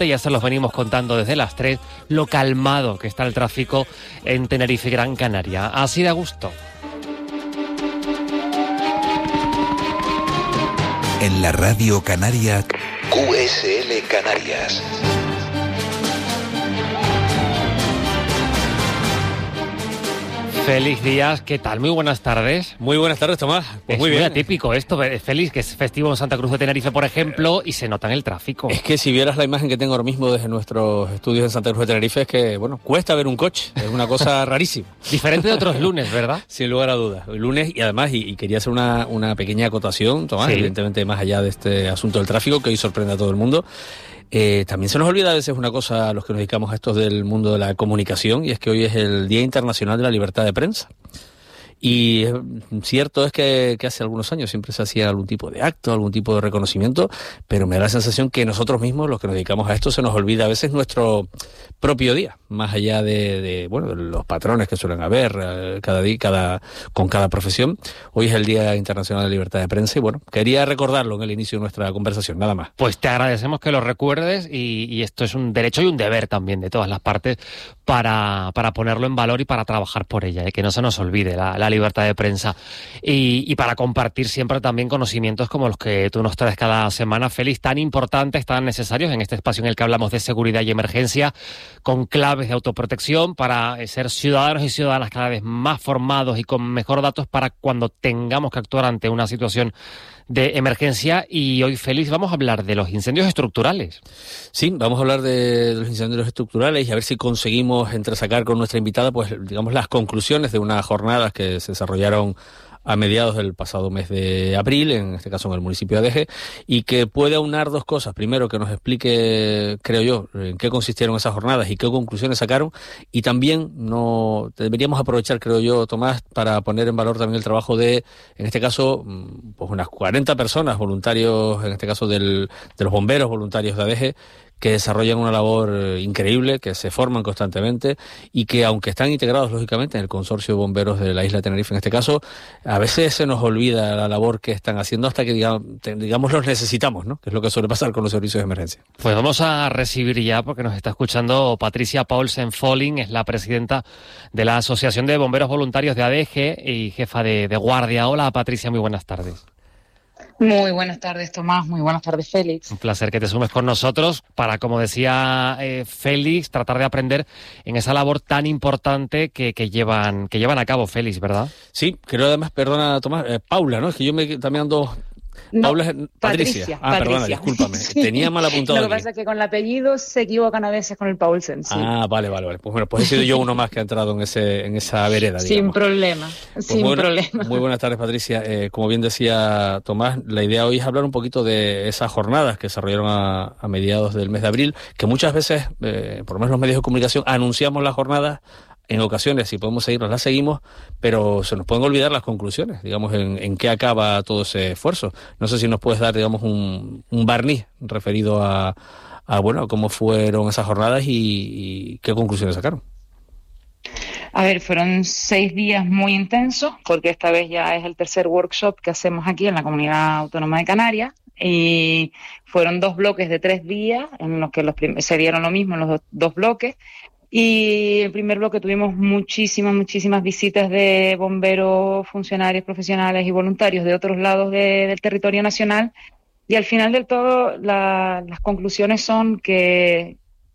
norte, ya se los venimos contando desde las 3, lo calmado que está el tráfico en Tenerife y Gran Canaria. Así de a gusto. En la Radio Canaria, QSL Canarias. Félix Díaz, ¿qué tal? Muy buenas tardes. Muy buenas tardes, Tomás. Pues es muy bien. Muy atípico esto, Félix, que es festivo en Santa Cruz de Tenerife, por ejemplo, y se nota en el tráfico. Es que si vieras la imagen que tengo ahora mismo desde nuestros estudios en Santa Cruz de Tenerife, es que, bueno, cuesta ver un coche. Es una cosa rarísima. Diferente de otros lunes, ¿verdad? Sin lugar a dudas. El lunes, y además, y quería hacer una pequeña acotación, Tomás, sí. Evidentemente más allá de este asunto del tráfico, que hoy sorprende a todo el mundo. También se nos olvida a veces una cosa a los que nos dedicamos a estos del mundo de la comunicación, y es que hoy es el Día Internacional de la Libertad de Prensa. Y cierto es que hace algunos años siempre se hacía algún tipo de acto, algún tipo de reconocimiento, pero me da la sensación que nosotros mismos, los que nos dedicamos a esto, se nos olvida a veces nuestro propio día, más allá de los patrones que suelen haber cada día, con cada profesión. Hoy es el Día Internacional de la Libertad de Prensa y bueno, quería recordarlo en el inicio de nuestra conversación, nada más. Pues te agradecemos que lo recuerdes y esto es un derecho y un deber también de todas las partes para ponerlo en valor y para trabajar por ella, que no se nos olvide la libertad de prensa y para compartir siempre también conocimientos como los que tú nos traes cada semana, Félix, tan importantes, tan necesarios en este espacio en el que hablamos de seguridad y emergencia, con claves de autoprotección para ser ciudadanos y ciudadanas cada vez más formados y con mejor datos para cuando tengamos que actuar ante una situación de emergencia. Y hoy, Félix, vamos a hablar de los incendios estructurales. Sí, vamos a hablar de los incendios estructurales y a ver si conseguimos entresacar con nuestra invitada, pues digamos, las conclusiones de unas jornadas que se desarrollaron a mediados del pasado mes de abril, en este caso en el municipio de Adeje, y que puede aunar dos cosas. Primero, que nos explique, creo yo, en qué consistieron esas jornadas y qué conclusiones sacaron, y también deberíamos aprovechar, creo yo, Tomás, para poner en valor también el trabajo de, en este caso, pues unas 40 personas voluntarios, en este caso de los bomberos voluntarios de Adeje, que desarrollan una labor increíble, que se forman constantemente y que, aunque están integrados, lógicamente, en el consorcio de bomberos de la isla de Tenerife, en este caso, a veces se nos olvida la labor que están haciendo hasta que, digamos, los necesitamos, ¿no? Que es lo que suele pasar con los servicios de emergencia. Pues vamos a recibir ya, porque nos está escuchando Patricia Paulsen Folling, es la presidenta de la Asociación de Bomberos Voluntarios de Adeje y jefa de guardia. Hola, Patricia, muy buenas tardes. Muy buenas tardes, Tomás. Muy buenas tardes, Félix. Un placer que te sumes con nosotros para, como decía Félix, tratar de aprender en esa labor tan importante que llevan a cabo, Félix, ¿verdad? Sí, creo además, perdona, Tomás, Paula, ¿no? Es que yo también ando... No, Paula es Patricia. Perdona, discúlpame. Sí. Tenía mal apuntado. Lo que pasa es que con el apellido se equivocan a veces con el Paulsen. Sí. Vale. Pues bueno, pues he sido yo uno más que ha entrado en esa vereda, digamos. Sin problema, problema. Muy buenas tardes, Patricia. Como bien decía Tomás, la idea hoy es hablar un poquito de esas jornadas que se desarrollaron a mediados del mes de abril, que muchas veces, por lo menos los medios de comunicación, anunciamos las jornadas. En ocasiones, si podemos seguirlas, las seguimos, pero se nos pueden olvidar las conclusiones, digamos, en qué acaba todo ese esfuerzo. No sé si nos puedes dar, digamos, un barniz referido a cómo fueron esas jornadas y qué conclusiones sacaron. A ver, fueron 6 días muy intensos, porque esta vez ya es el tercer workshop que hacemos aquí en la Comunidad Autónoma de Canarias, y fueron 2 bloques de 3 días, en los que se dieron lo mismo en los dos bloques. Y el primer bloque tuvimos muchísimas visitas de bomberos, funcionarios, profesionales y voluntarios de otros lados del territorio nacional. Y al final del todo, las conclusiones son que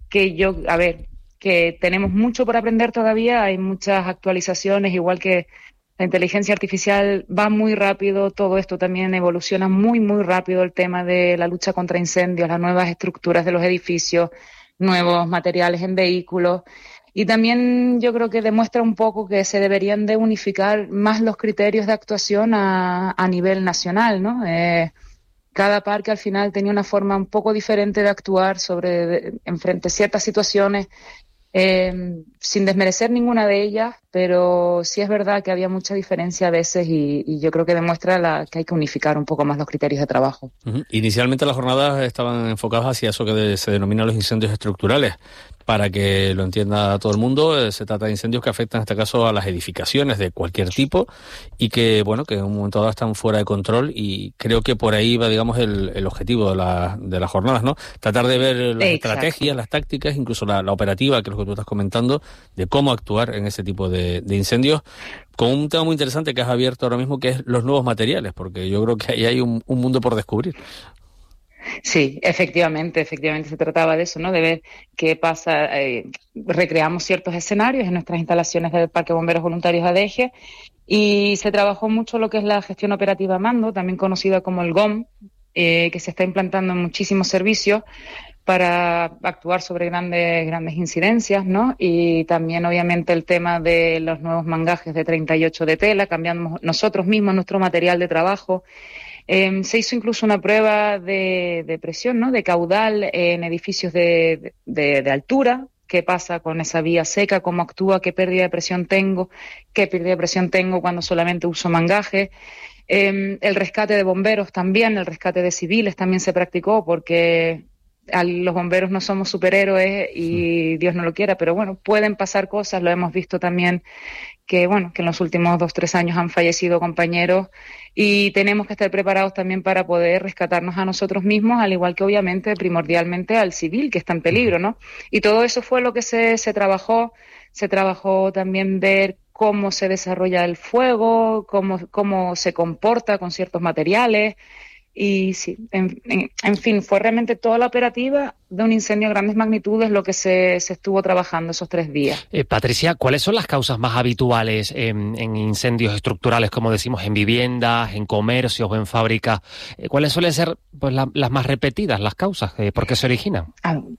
tenemos mucho por aprender todavía. Hay muchas actualizaciones, igual que la inteligencia artificial va muy rápido. Todo esto también evoluciona muy rápido, el tema de la lucha contra incendios, las nuevas estructuras de los edificios, nuevos materiales en vehículos, y también yo creo que demuestra un poco que se deberían de unificar más los criterios de actuación a nivel nacional, ¿no? Cada parque al final tenía una forma un poco diferente de actuar frente a ciertas situaciones, sin desmerecer ninguna de ellas, pero sí es verdad que había mucha diferencia a veces y yo creo que demuestra que hay que unificar un poco más los criterios de trabajo. Uh-huh. Inicialmente las jornadas estaban enfocadas hacia eso que se denomina los incendios estructurales, Para que lo entienda todo el mundo, se trata de incendios que afectan en este caso a las edificaciones de cualquier tipo y que, bueno, que en un momento dado están fuera de control, y creo que por ahí va, digamos, el objetivo de las jornadas, ¿no? Tratar de ver las estrategias, las tácticas, incluso la operativa, que es lo que tú estás comentando, de cómo actuar en ese tipo de incendios, con un tema muy interesante que has abierto ahora mismo, que es los nuevos materiales, porque yo creo que ahí hay un mundo por descubrir. Sí, efectivamente se trataba de eso, ¿no? De ver qué pasa. Recreamos ciertos escenarios en nuestras instalaciones del Parque Bomberos Voluntarios ADEGE, y se trabajó mucho lo que es la gestión operativa a mando, también conocida como el GOM, que se está implantando en muchísimos servicios para actuar sobre grandes incidencias, ¿no? Y también, obviamente, el tema de los nuevos mangajes de 38 de tela, cambiamos nosotros mismos nuestro material de trabajo. Se hizo incluso una prueba de presión, ¿no? De caudal en edificios de altura. ¿Qué pasa con esa vía seca? ¿Cómo actúa? ¿Qué pérdida de presión tengo? ¿Qué pérdida de presión tengo cuando solamente uso mangaje? El rescate de bomberos también, el rescate de civiles también se practicó, porque los bomberos no somos superhéroes y Dios no lo quiera, pero bueno, pueden pasar cosas. Lo hemos visto también que en los últimos 2-3 años han fallecido compañeros, y tenemos que estar preparados también para poder rescatarnos a nosotros mismos, al igual que obviamente primordialmente al civil que está en peligro, ¿no? Y todo eso fue lo que se trabajó. Se trabajó también ver cómo se desarrolla el fuego, cómo se comporta con ciertos materiales. Y sí, en fin, fue realmente toda la operativa de un incendio de grandes magnitudes lo que se estuvo trabajando esos 3 días. Patricia, ¿cuáles son las causas más habituales en incendios estructurales, como decimos, en viviendas, en comercios o en fábricas? ¿Cuáles suelen ser pues, las más repetidas, las causas? ¿Por qué se originan?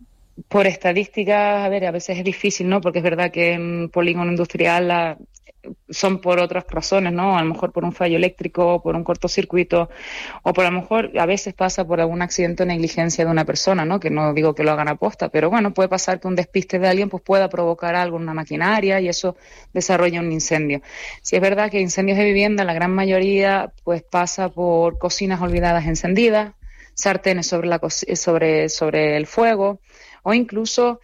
Por estadísticas, a veces es difícil, ¿no? Porque es verdad que en polígono industrial son por otras razones, ¿no? A lo mejor por un fallo eléctrico, por un cortocircuito, o por a lo mejor a veces pasa por algún accidente o negligencia de una persona, ¿no? Que no digo que lo hagan a posta, pero bueno, puede pasar que un despiste de alguien pues pueda provocar algo en una maquinaria y eso desarrolla un incendio. Sí es verdad que incendios de vivienda, la gran mayoría pues pasa por cocinas olvidadas encendidas, sartenes sobre el fuego, o incluso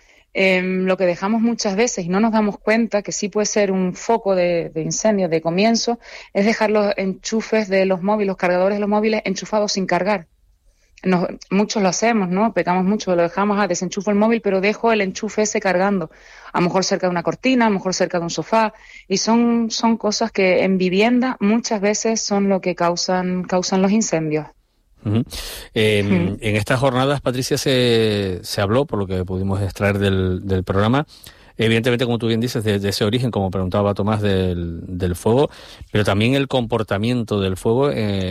lo que dejamos muchas veces y no nos damos cuenta, que sí puede ser un foco de incendio de comienzo, es dejar los enchufes de los móviles, los cargadores de los móviles enchufados sin cargar. Muchos lo hacemos, ¿no? Pecamos mucho, lo dejamos, desenchufo el móvil, pero dejo el enchufe ese cargando, a lo mejor cerca de una cortina, a lo mejor cerca de un sofá, y son cosas que en vivienda muchas veces son lo que causan los incendios. Uh-huh. En estas jornadas, Patricia, se habló, por lo que pudimos extraer del programa, evidentemente, como tú bien dices, de ese origen, como preguntaba Tomás, del fuego, pero también el comportamiento del fuego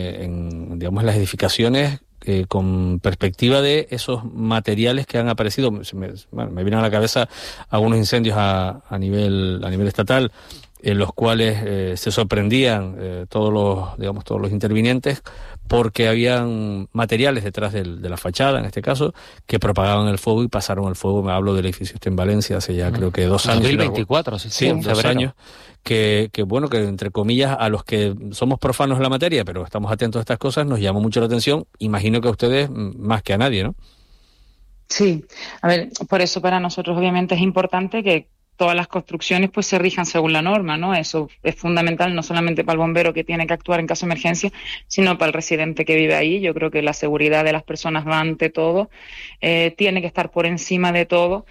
en las edificaciones, con perspectiva de esos materiales que han aparecido. Me vienen a la cabeza algunos incendios a nivel estatal, en los cuales se sorprendían todos los intervinientes, porque habían materiales detrás de la fachada, en este caso, que propagaban el fuego y pasaron el fuego. Me hablo del edificio en Valencia hace ya creo que 2 años. 2024, sí, 2 años. Que entre comillas, a los que somos profanos en la materia, pero estamos atentos a estas cosas, nos llamó mucho la atención. Imagino que a ustedes más que a nadie, ¿no? Sí, por eso para nosotros obviamente es importante que todas las construcciones pues se rijan según la norma, ¿no? Eso es fundamental, no solamente para el bombero que tiene que actuar en caso de emergencia, sino para el residente que vive ahí. Yo creo que la seguridad de las personas va ante todo, tiene que estar por encima de todo.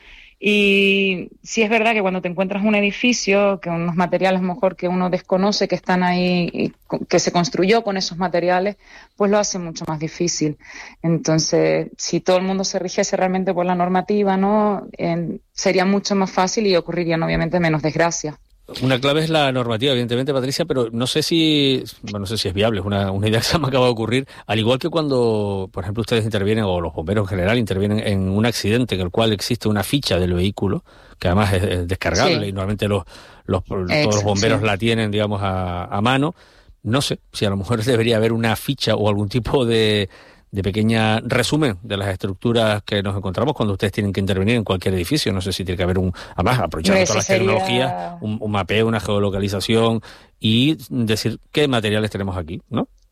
Y sí es verdad que cuando te encuentras un edificio, que unos materiales a lo mejor que uno desconoce que están ahí, y que se construyó con esos materiales, pues lo hace mucho más difícil. Entonces, si todo el mundo se rigiese realmente por la normativa, ¿no? Sería mucho más fácil y ocurrirían obviamente menos desgracias. Una clave es la normativa, evidentemente, Patricia, pero no sé si es viable, es una idea que se me acaba de ocurrir. Al igual que cuando, por ejemplo, ustedes intervienen, o los bomberos en general intervienen en un accidente en el cual existe una ficha del vehículo, que además es descargable, sí, y normalmente todos los bomberos la tienen, digamos, a mano. No sé si a lo mejor debería haber una ficha o algún tipo de pequeña resumen de las estructuras que nos encontramos cuando ustedes tienen que intervenir en cualquier edificio. No sé si tiene que haber además, aprovechando todas las tecnologías, un mapeo, una geolocalización y decir qué materiales tenemos aquí, ¿no?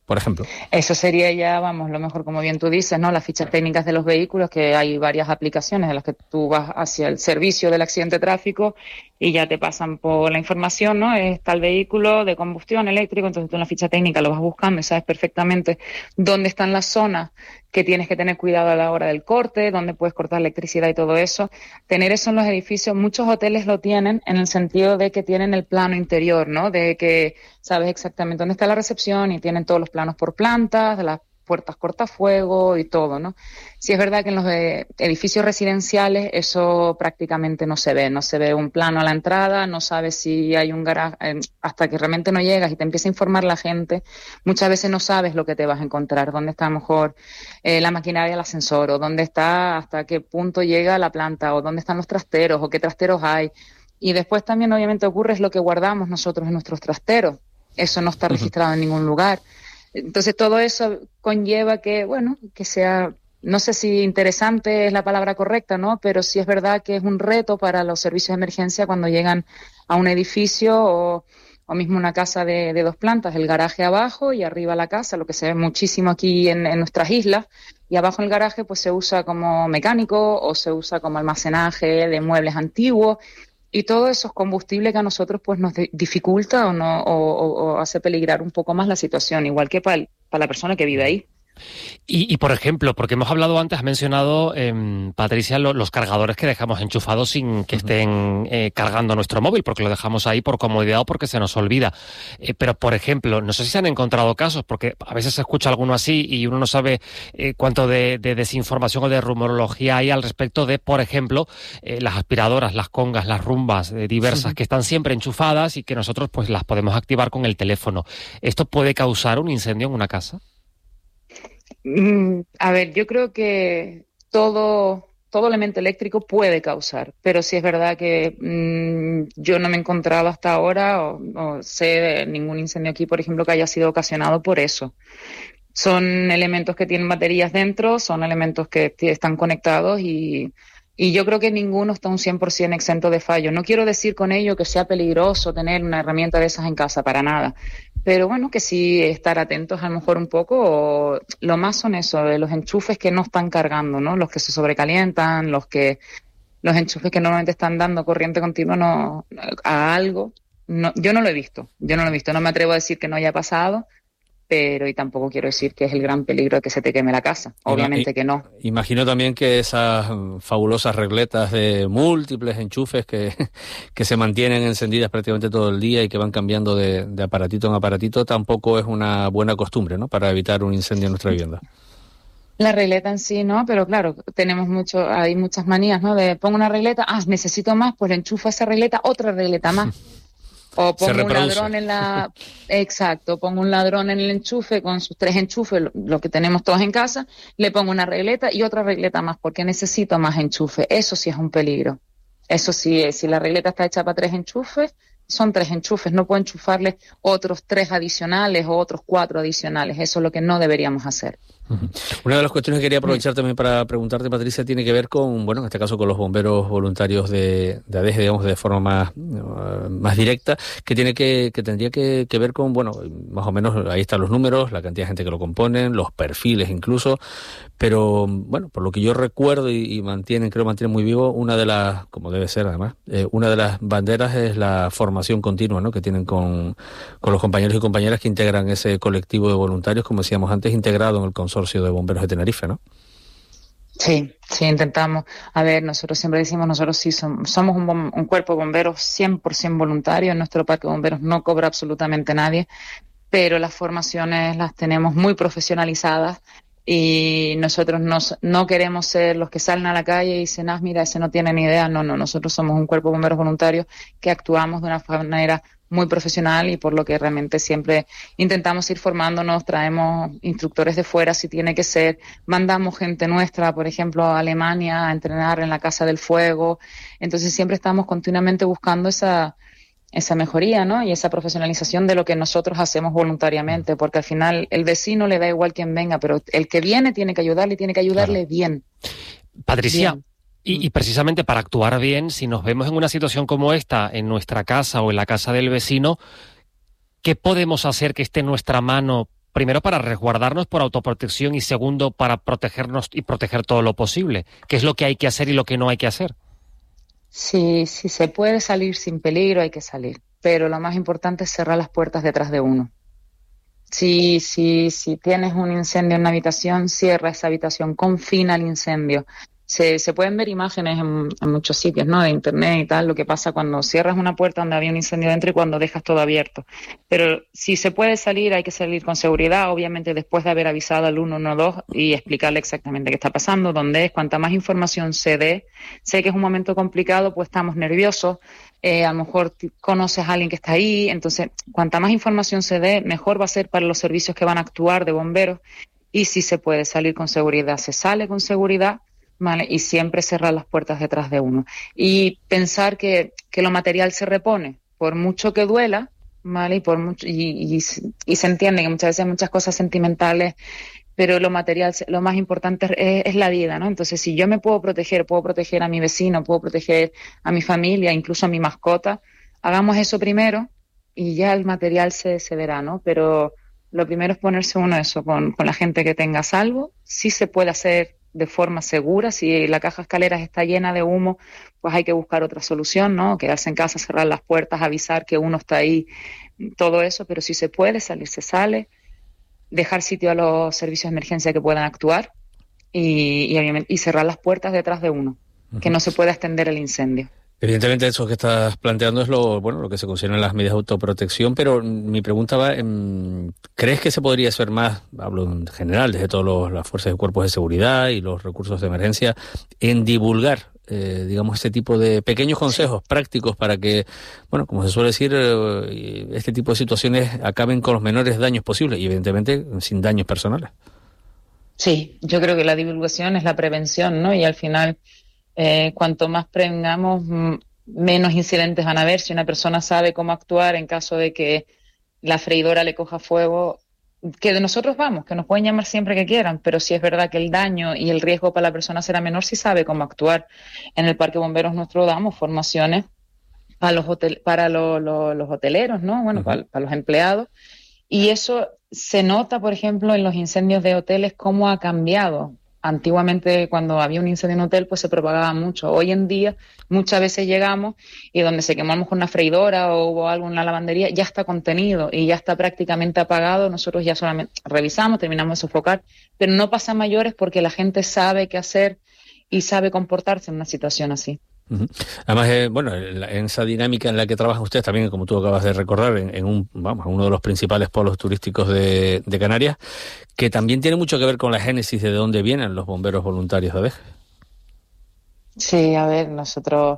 por ejemplo. Eso sería ya, vamos, lo mejor, como bien tú dices, ¿no? Las fichas técnicas de los vehículos, que hay varias aplicaciones en las que tú vas hacia el servicio del accidente de tráfico y ya te pasan por la información, ¿no? Está el vehículo de combustión eléctrico, entonces tú en la ficha técnica lo vas buscando y sabes perfectamente dónde están las zonas que tienes que tener cuidado a la hora del corte, dónde puedes cortar electricidad y todo eso. Tener eso en los edificios, muchos hoteles lo tienen en el sentido de que tienen el plano interior, ¿no? De que sabes exactamente dónde está la recepción y tienen todos los planos por plantas, de las puertas cortafuego y todo, ¿no? Sí es verdad que en los edificios residenciales eso prácticamente no se ve un plano a la entrada, no sabes si hay un garaje, hasta que realmente no llegas y te empieza a informar la gente, muchas veces no sabes lo que te vas a encontrar, dónde está a lo mejor la maquinaria del ascensor, o dónde está, hasta qué punto llega la planta, o dónde están los trasteros, o qué trasteros hay. Y después también obviamente ocurre es lo que guardamos nosotros en nuestros trasteros, eso no está registrado en ningún lugar. Entonces todo eso conlleva que, bueno, que sea, no sé si interesante es la palabra correcta, ¿no? Pero sí es verdad que es un reto para los servicios de emergencia cuando llegan a un edificio o mismo una casa de 2 plantas, el garaje abajo y arriba la casa, lo que se ve muchísimo aquí en nuestras islas, y abajo el garaje pues se usa como mecánico o se usa como almacenaje de muebles antiguos. Y todo eso es combustible que a nosotros pues nos dificulta o hace peligrar un poco más la situación, igual que para la persona que vive ahí. Y por ejemplo, porque hemos hablado antes, has mencionado, Patricia, los cargadores que dejamos enchufados sin que estén cargando nuestro móvil, porque lo dejamos ahí por comodidad o porque se nos olvida. Pero, por ejemplo, no sé si se han encontrado casos, porque a veces se escucha alguno así y uno no sabe cuánto de desinformación o de rumorología hay al respecto de, por ejemplo, las aspiradoras, las congas, las rumbas diversas que están siempre enchufadas y que nosotros pues las podemos activar con el teléfono. ¿Esto puede causar un incendio en una casa? A ver, yo creo que todo elemento eléctrico puede causar, pero sí es verdad que yo no me he encontrado hasta ahora o sé de ningún incendio aquí, por ejemplo, que haya sido ocasionado por eso. Son elementos que tienen baterías dentro, son elementos que están conectados y yo creo que ninguno está un 100% exento de fallo. No quiero decir con ello que sea peligroso tener una herramienta de esas en casa, para nada. Pero bueno, que sí estar atentos a lo mejor un poco. Lo más son eso, de los enchufes que no están cargando, ¿no? Los que se sobrecalientan, los enchufes que normalmente están dando corriente continua a algo. No, yo no lo he visto. No me atrevo a decir que no haya pasado, pero y tampoco quiero decir que es el gran peligro de que se te queme la casa. Obviamente que no. Imagino también que esas fabulosas regletas de múltiples enchufes que se mantienen encendidas prácticamente todo el día y que van cambiando de aparatito en aparatito tampoco es una buena costumbre, ¿no? Para evitar un incendio en nuestra vivienda. La regleta en sí, ¿no? Pero claro, hay muchas manías, ¿no? De pongo una regleta, necesito más, pues le enchufo a esa regleta, otra regleta más. O pongo un ladrón pongo un ladrón en el enchufe con sus 3 enchufes, lo que tenemos todos en casa, le pongo una regleta y otra regleta más porque necesito más enchufe. Eso sí es un peligro. Eso sí, si la regleta está hecha para 3 enchufes, son 3 enchufes, no puedo enchufarle otros 3 adicionales o otros 4 adicionales. Eso es lo que no deberíamos hacer. Una de las cuestiones que quería aprovechar también para preguntarte, Patricia, tiene que ver con, bueno, en este caso con los bomberos voluntarios de ADEGE, digamos, de forma más directa, que tendría que ver con, bueno, más o menos ahí están los números, la cantidad de gente que lo componen, los perfiles incluso, pero, bueno, por lo que yo recuerdo y creo mantienen muy vivo, una de las, como debe ser además, una de las banderas es la formación continua, ¿no?, que tienen con los compañeros y compañeras que integran ese colectivo de voluntarios, como decíamos antes, integrado en el consorcio de bomberos de Tenerife, ¿no? Sí, intentamos. A ver, nosotros siempre decimos, nosotros sí somos un cuerpo de bomberos 100% voluntario. En nuestro parque de bomberos no cobra absolutamente nadie, pero las formaciones las tenemos muy profesionalizadas y nosotros no queremos ser los que salen a la calle y dicen, mira, ese no tiene ni idea. No, nosotros somos un cuerpo de bomberos voluntarios que actuamos de una manera muy profesional y por lo que realmente siempre intentamos ir formándonos, traemos instructores de fuera si tiene que ser, mandamos gente nuestra, por ejemplo, a Alemania a entrenar en la Casa del Fuego, entonces siempre estamos continuamente buscando esa mejoría, ¿no? Y esa profesionalización de lo que nosotros hacemos voluntariamente, porque al final el vecino le da igual quien venga, pero el que viene tiene que ayudarle y tiene que ayudarle bien. Patricia, bien. Y precisamente para actuar bien, si nos vemos en una situación como esta, en nuestra casa o en la casa del vecino, ¿qué podemos hacer que esté en nuestra mano primero para resguardarnos por autoprotección y segundo para protegernos y proteger todo lo posible. ¿Qué es lo que hay que hacer y lo que no hay que hacer? Sí, si se puede salir sin peligro, hay que salir. Pero lo más importante es cerrar las puertas detrás de uno. Si tienes un incendio en una habitación, cierra esa habitación, confina el incendio. Se pueden ver imágenes en muchos sitios, ¿no? De internet y tal, lo que pasa cuando cierras una puerta donde había un incendio dentro y cuando dejas todo abierto. Pero si se puede salir, hay que salir con seguridad, obviamente después de haber avisado al 112 y explicarle exactamente qué está pasando, dónde es, cuanta más información se dé. Sé que es un momento complicado, pues estamos nerviosos, a lo mejor conoces a alguien que está ahí, entonces cuanta más información se dé, mejor va a ser para los servicios que van a actuar de bomberos. Y si se puede salir con seguridad, se sale con seguridad. ¿Vale? Y siempre cerrar las puertas detrás de uno. Y pensar que lo material se repone, por mucho que duela, ¿vale? Y se entiende que muchas veces hay muchas cosas sentimentales, pero lo material, lo más importante es la vida, ¿no? Entonces, si yo me puedo proteger a mi vecino, puedo proteger a mi familia, incluso a mi mascota, hagamos eso primero y ya el material se verá, ¿no? Pero lo primero es ponerse uno eso, con la gente que tenga a salvo. Sí se puede hacer de forma segura. Si la caja de escaleras está llena de humo, pues hay que buscar otra solución, ¿no? Quedarse en casa, cerrar las puertas, avisar que uno está ahí, todo eso, pero si se puede salir, se sale, dejar sitio a los servicios de emergencia que puedan actuar y cerrar las puertas detrás de uno, que no se pueda extender el incendio. Evidentemente eso que estás planteando es lo que se consideran las medidas de autoprotección, pero mi pregunta va, ¿crees que se podría hacer más, hablo en general, desde todas las fuerzas y cuerpos de seguridad y los recursos de emergencia, en divulgar, digamos, este tipo de pequeños consejos prácticos para que, bueno, como se suele decir, este tipo de situaciones acaben con los menores daños posibles y evidentemente sin daños personales? Sí, yo creo que la divulgación es la prevención, ¿no? Y al final, cuanto más prevengamos, menos incidentes van a haber. Si una persona sabe cómo actuar en caso de que la freidora le coja fuego, que de nosotros vamos, que nos pueden llamar siempre que quieran, pero si es verdad que el daño y el riesgo para la persona será menor, si sabe cómo actuar. En el Parque Bomberos nosotros damos formaciones para los hoteleros, ¿no? Bueno, para los empleados. Y eso se nota, por ejemplo, en los incendios de hoteles, cómo ha cambiado. Antiguamente, cuando había un incendio en un hotel, pues se propagaba mucho. Hoy en día, muchas veces llegamos y donde se quemó a lo mejor una freidora o hubo algo en la lavandería, ya está contenido y ya está prácticamente apagado. Nosotros ya solamente revisamos, terminamos de sofocar, pero no pasa a mayores porque la gente sabe qué hacer y sabe comportarse en una situación así. Además, en esa dinámica en la que trabajan ustedes también, como tú acabas de recordar, en uno de los principales polos turísticos de Canarias, que también tiene mucho que ver con la génesis de dónde vienen los bomberos voluntarios de Adeje. Sí, a ver, nosotros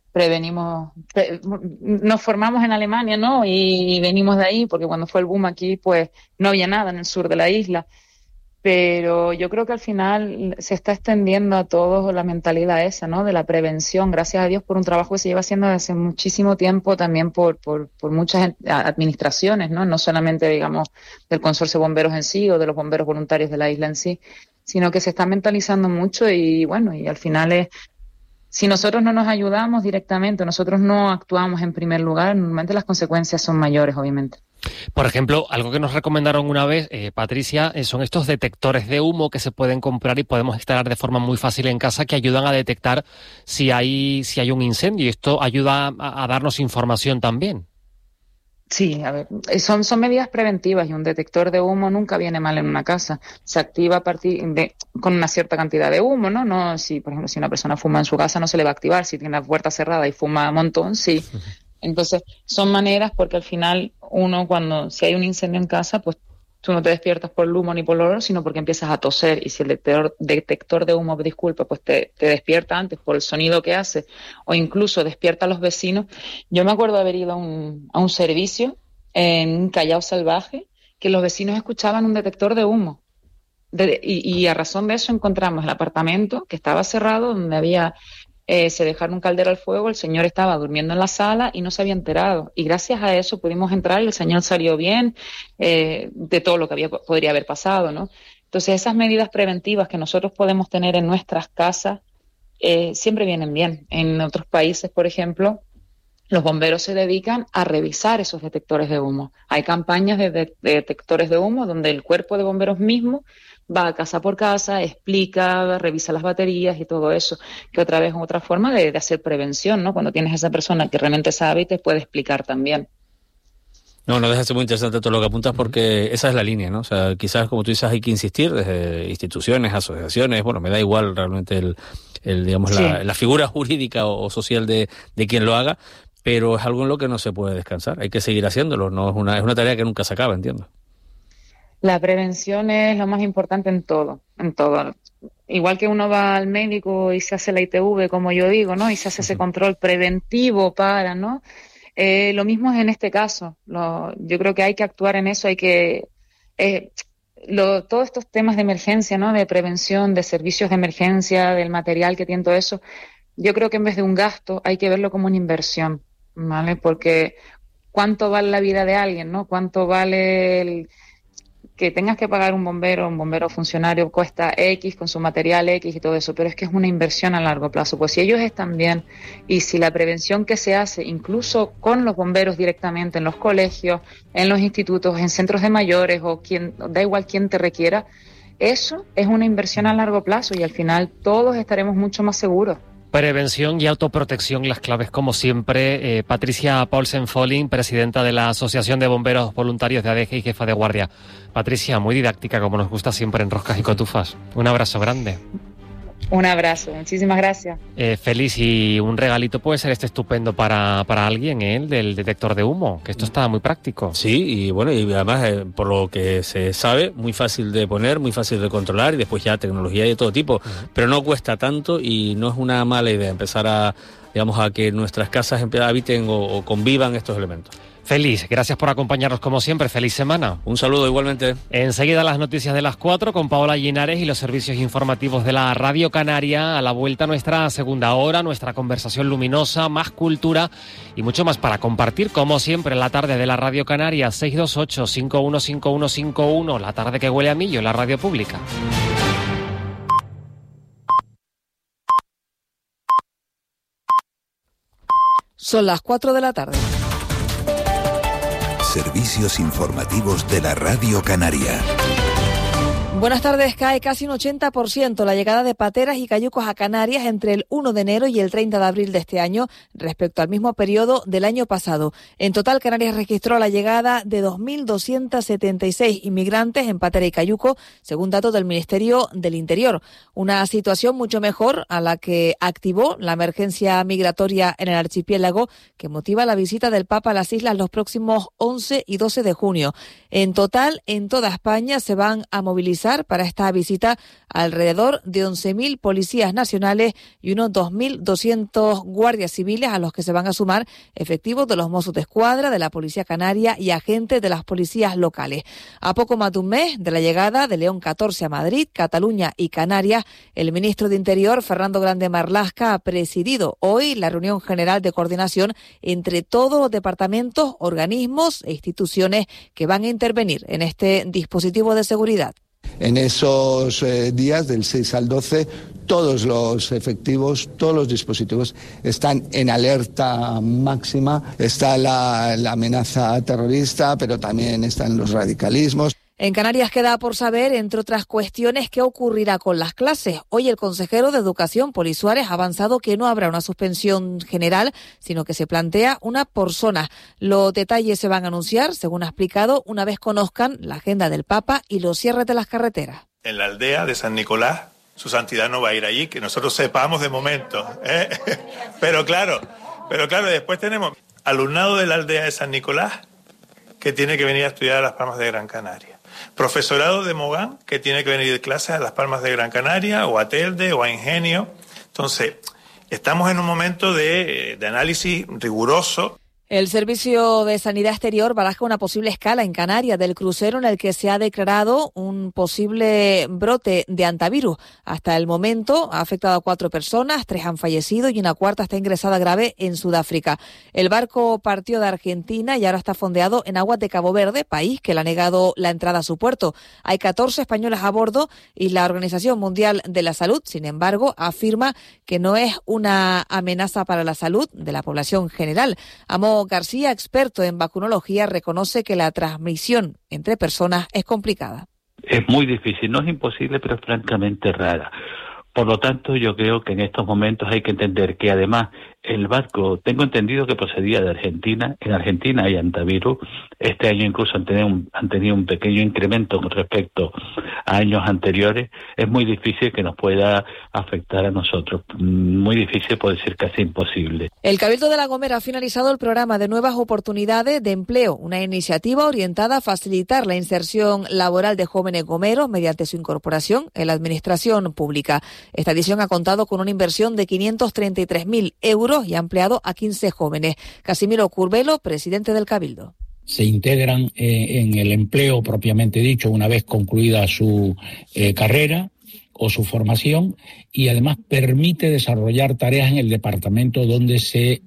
nos formamos en Alemania, ¿no? Y venimos de ahí porque cuando fue el boom aquí, pues no había nada en el sur de la isla. Pero yo creo que al final se está extendiendo a todos la mentalidad esa, ¿no? De la prevención, gracias a Dios por un trabajo que se lleva haciendo desde hace muchísimo tiempo, también por muchas administraciones, ¿no? No solamente, digamos, del Consorcio de Bomberos en sí o de los bomberos voluntarios de la isla en sí, sino que se está mentalizando mucho y bueno, y al final si nosotros no nos ayudamos directamente, nosotros no actuamos en primer lugar, normalmente las consecuencias son mayores, obviamente. Por ejemplo, algo que nos recomendaron una vez, Patricia, son estos detectores de humo que se pueden comprar y podemos instalar de forma muy fácil en casa que ayudan a detectar si hay un incendio y esto ayuda a darnos información también. Sí, a ver, son medidas preventivas y un detector de humo nunca viene mal en una casa. Se activa con una cierta cantidad de humo, ¿no? No, por ejemplo, si una persona fuma en su casa no se le va a activar. Si tiene la puerta cerrada y fuma un montón, sí. Entonces, son maneras porque al final si hay un incendio en casa, pues tú no te despiertas por el humo ni por el olor, sino porque empiezas a toser y si el detector de humo, disculpa, pues te despierta antes por el sonido que hace o incluso despierta a los vecinos. Yo me acuerdo de haber ido a un servicio en Callao Salvaje que los vecinos escuchaban un detector de humo y a razón de eso encontramos el apartamento que estaba cerrado donde se dejaron un caldero al fuego, el señor estaba durmiendo en la sala y no se había enterado. Y gracias a eso pudimos entrar y el señor salió bien de todo lo que podría haber pasado, ¿no? Entonces esas medidas preventivas que nosotros podemos tener en nuestras casas siempre vienen bien. En otros países, por ejemplo, los bomberos se dedican a revisar esos detectores de humo. Hay campañas de detectores de humo donde el cuerpo de bomberos mismo va casa por casa, explica, revisa las baterías y todo eso, que otra vez es otra forma de hacer prevención, ¿no? Cuando tienes a esa persona que realmente sabe y te puede explicar también. No deja de ser muy interesante todo lo que apuntas porque esa es la línea, ¿no? O sea, quizás, como tú dices, hay que insistir desde instituciones, asociaciones, bueno, me da igual realmente digamos, sí, la figura jurídica o social de quien lo haga, pero es algo en lo que no se puede descansar, hay que seguir haciéndolo, no es una tarea que nunca se acaba, entiendo. la prevención es lo más importante en todo, en todo. Igual que uno va al médico y se hace la ITV, como yo digo, ¿no? Y se hace ese control preventivo para, ¿no? Lo mismo es en este caso. Yo creo que hay que actuar en eso, hay que... todos estos temas de emergencia, ¿no? De prevención, de servicios de emergencia, del material que tiene todo eso, yo creo que en vez de un gasto hay que verlo como una inversión, ¿vale? Porque ¿cuánto vale la vida de alguien, ¿no? ¿Cuánto vale que tengas que pagar un bombero funcionario cuesta X con su material X y todo eso, pero es que es una inversión a largo plazo. Pues si ellos están bien y si la prevención que se hace, incluso con los bomberos directamente en los colegios, en los institutos, en centros de mayores o da igual quién te requiera, eso es una inversión a largo plazo y al final todos estaremos mucho más seguros. Prevención y autoprotección, las claves como siempre. Patricia Paulsen-Folling, presidenta de la Asociación de Bomberos Voluntarios de ADG y jefa de guardia. Patricia, muy didáctica, como nos gusta siempre en Roscas y Cotufas. Un abrazo grande. Un abrazo, muchísimas gracias. Feliz, y un regalito puede ser estupendo para alguien, el del detector de humo, que esto está muy práctico. Sí, y bueno, y además, por lo que se sabe, muy fácil de poner, muy fácil de controlar, y después ya tecnología de todo tipo, pero no cuesta tanto y no es una mala idea empezar a que nuestras casas habiten o convivan estos elementos. Feliz, gracias por acompañarnos como siempre. Feliz semana. Un saludo igualmente. Enseguida las noticias de las 4 con Paola Linares y los servicios informativos de la Radio Canaria. A la vuelta nuestra segunda hora, nuestra conversación luminosa, más cultura y mucho más para compartir, como siempre, en la tarde de la Radio Canaria. 628-515151, la tarde que huele a millo en la radio pública. Son las 4 de la tarde. Servicios informativos de la Radio Canaria. Buenas tardes. Cae casi un 80% la llegada de pateras y cayucos a Canarias entre el 1 de enero y el 30 de abril de este año respecto al mismo periodo del año pasado. En total, Canarias registró la llegada de 2.276 inmigrantes en patera y cayuco, según datos del Ministerio del Interior. Una situación mucho mejor a la que activó la emergencia migratoria en el archipiélago, que motiva la visita del Papa a las islas los próximos 11 y 12 de junio. En total, en toda España se van a movilizar para esta visita alrededor de 11.000 policías nacionales y unos 2.200 guardias civiles, a los que se van a sumar efectivos de los Mossos de Escuadra, de la Policía Canaria y agentes de las policías locales. A poco más de un mes de la llegada de León 14 a Madrid, Cataluña y Canarias, el ministro de Interior, Fernando Grande Marlaska, ha presidido hoy la reunión general de coordinación entre todos los departamentos, organismos e instituciones que van a intervenir en este dispositivo de seguridad. En esos días, del 6 al 12, todos los efectivos, todos los dispositivos están en alerta máxima. Está la amenaza terrorista, pero también están los radicalismos. En Canarias queda por saber, entre otras cuestiones, qué ocurrirá con las clases. Hoy el consejero de Educación, Poli Suárez, ha avanzado que no habrá una suspensión general, sino que se plantea una por zona. Los detalles se van a anunciar, según ha explicado, una vez conozcan la agenda del Papa y los cierres de las carreteras. En la aldea de San Nicolás, su santidad no va a ir allí, que nosotros sepamos de momento, ¿eh? Pero claro, después tenemos alumnado de la aldea de San Nicolás que tiene que venir a estudiar a Las Palmas de Gran Canaria. Profesorado de Mogán, que tiene que venir de clases a Las Palmas de Gran Canaria, o a Telde, o a Ingenio. Entonces, estamos en un momento de análisis riguroso. El Servicio de Sanidad Exterior baraja una posible escala en Canarias del crucero en el que se ha declarado un posible brote de hantavirus. Hasta el momento ha afectado a 4 personas, 3 han fallecido y una cuarta está ingresada grave en Sudáfrica. El barco partió de Argentina y ahora está fondeado en aguas de Cabo Verde, país que le ha negado la entrada a su puerto. Hay 14 españoles a bordo y la Organización Mundial de la Salud, sin embargo, afirma que no es una amenaza para la salud de la población general. Amo García, experto en vacunología, reconoce que la transmisión entre personas es complicada. Es muy difícil, no es imposible, pero es francamente rara. Por lo tanto, yo creo que en estos momentos hay que entender que además el barco, tengo entendido que procedía de Argentina. En Argentina hay hantavirus. Este año incluso han tenido un pequeño incremento con respecto a años anteriores. Es muy difícil que nos pueda afectar a nosotros. Muy difícil, puede ser casi imposible. El Cabildo de La Gomera ha finalizado el programa de Nuevas Oportunidades de Empleo, una iniciativa orientada a facilitar la inserción laboral de jóvenes gomeros mediante su incorporación en la administración pública. Esta edición ha contado con una inversión de 533.000 euros y ha empleado a 15 jóvenes. Casimiro Curbelo, presidente del Cabildo. Se integran en el empleo propiamente dicho una vez concluida su carrera o su formación, y además permite desarrollar tareas en el departamento donde se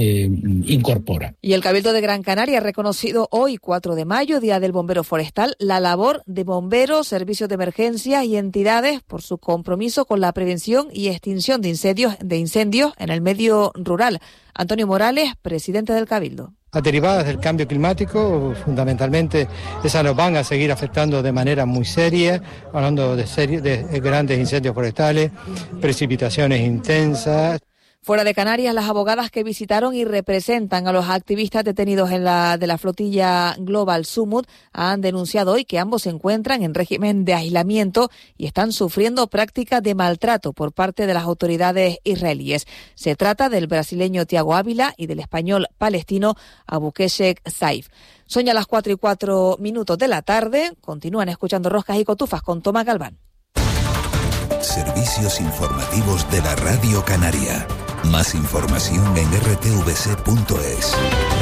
incorpora. Y el Cabildo de Gran Canaria ha reconocido hoy, 4 de mayo, Día del Bombero Forestal, la labor de bomberos, servicios de emergencia y entidades por su compromiso con la prevención y extinción de incendios en el medio rural. Antonio Morales, presidente del Cabildo. Derivadas del cambio climático, fundamentalmente esas nos van a seguir afectando de manera muy seria, hablando de grandes incendios forestales, precipitaciones intensas. Fuera de Canarias, las abogadas que visitaron y representan a los activistas detenidos de la flotilla Global Sumut han denunciado hoy que ambos se encuentran en régimen de aislamiento y están sufriendo prácticas de maltrato por parte de las autoridades israelíes. Se trata del brasileño Tiago Ávila y del español palestino Abukeshek Saif. Son ya las 4:04 de la tarde. Continúan escuchando Roscas y Cotufas con Tomás Galván. Servicios informativos de la Radio Canaria. Más información en rtvc.es.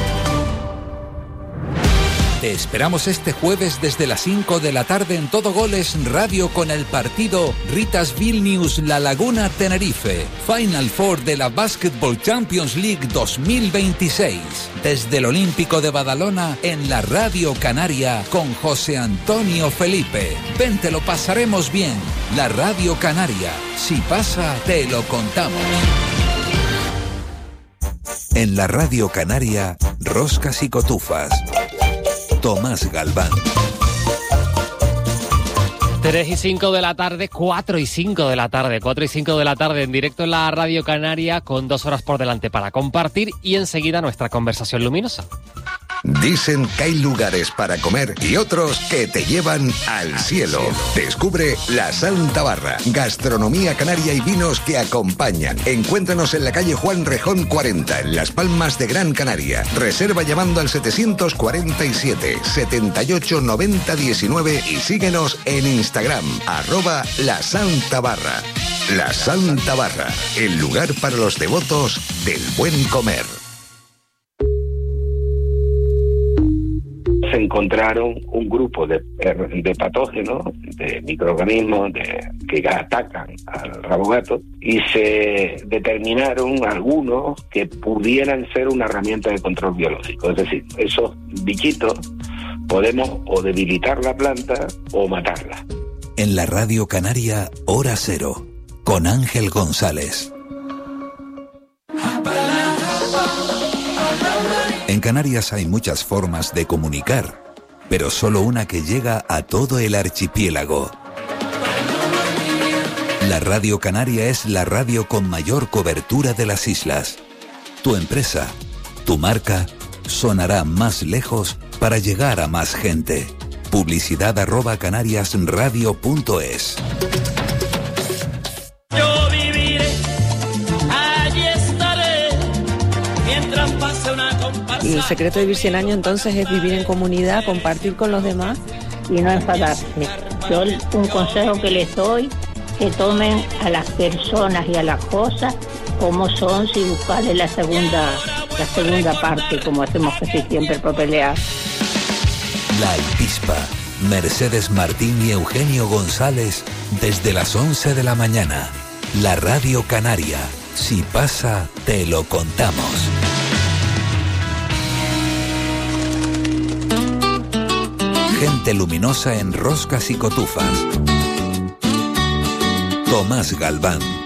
Te esperamos este jueves desde las 5 de la tarde en Todo Goles Radio con el partido Ritas Vilnius La Laguna Tenerife, Final Four de la Basketball Champions League 2026. Desde el Olímpico de Badalona en la Radio Canaria con José Antonio Felipe. Ven, te lo pasaremos bien. La Radio Canaria. Si pasa, te lo contamos. En la Radio Canaria, Roscas y Cotufas. Tomás Galván. 3:05 de la tarde, 4:05 de la tarde, 4:05 de la tarde en directo en la Radio Canaria con 2 horas por delante para compartir y enseguida nuestra conversación luminosa. Dicen que hay lugares para comer y otros que te llevan al cielo. Descubre La Santa Barra, gastronomía canaria y vinos que acompañan. Encuéntranos en la calle Juan Rejón 40, en Las Palmas de Gran Canaria. Reserva llamando al 747 78 90 19 y síguenos en Instagram, @La Santa Barra. La Santa Barra, el lugar para los devotos del buen comer. Se encontraron un grupo de patógenos, de microorganismos que atacan al rabo gato, y se determinaron algunos que pudieran ser una herramienta de control biológico. Es decir, esos bichitos podemos o debilitar la planta o matarla. En la Radio Canaria, Hora Cero, con Ángel González. En Canarias hay muchas formas de comunicar, pero solo una que llega a todo el archipiélago. La Radio Canaria es la radio con mayor cobertura de las islas. Tu empresa, tu marca, sonará más lejos para llegar a más gente. Publicidad @canariasradio.es. Yo viviré, allí estaré, mientras pase una comparsa. Y el secreto de vivir 100 años entonces es vivir en comunidad, compartir con los demás y no enfadarse. Yo un consejo que les doy, que tomen a las personas y a las cosas como son, sin buscarle la segunda la segunda parte, como hacemos casi siempre por pelear. La Alpispa, Mercedes Martín y Eugenio González, desde las 11 de la mañana. La Radio Canaria. Si pasa, te lo contamos. Gente luminosa en roscas y cotufas. Tomás Galván.